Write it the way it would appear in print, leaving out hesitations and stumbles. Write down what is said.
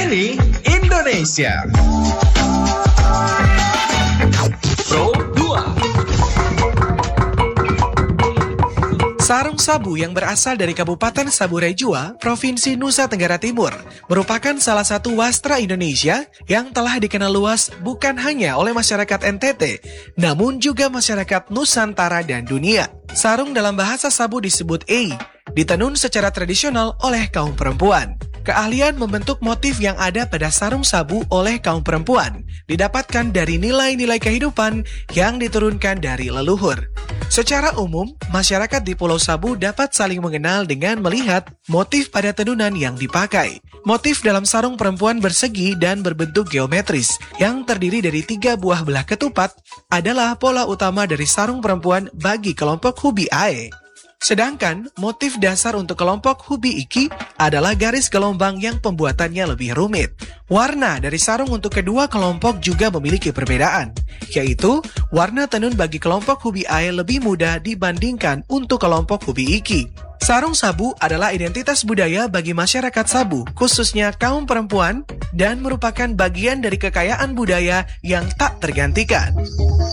Ini Indonesia. Pro 2. Sarung sabu yang berasal dari Kabupaten Saburai Jua, Provinsi Nusa Tenggara Timur, merupakan salah satu wastra Indonesia yang telah dikenal luas bukan hanya oleh masyarakat NTT, namun juga masyarakat Nusantara dan dunia. Sarung dalam bahasa sabu disebut ei, ditenun secara tradisional oleh kaum perempuan. Keahlian membentuk motif yang ada pada sarung sabu oleh kaum perempuan didapatkan dari nilai-nilai kehidupan yang diturunkan dari leluhur. Secara umum, masyarakat di Pulau Sabu dapat saling mengenal dengan melihat motif pada tenunan yang dipakai. Motif dalam sarung perempuan bersegi dan berbentuk geometris yang terdiri dari 3 buah belah ketupat adalah pola utama dari sarung perempuan bagi kelompok Hubi Ae. Sedangkan motif dasar untuk kelompok Hubi Iki adalah garis gelombang yang pembuatannya lebih rumit. Warna dari sarung untuk kedua kelompok juga memiliki perbedaan, yaitu warna tenun bagi kelompok Hubi Ae lebih muda dibandingkan untuk kelompok Hubi Iki. Sarung sabu adalah identitas budaya bagi masyarakat Sabu, khususnya kaum perempuan, dan merupakan bagian dari kekayaan budaya yang tak tergantikan.